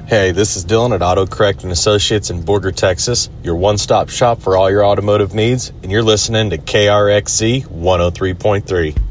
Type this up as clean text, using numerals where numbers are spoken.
Hey, this is Dylan at AutoCorrect and Associates in Borger, Texas, your one-stop shop for all your automotive needs, and you're listening to KRXZ 103.3.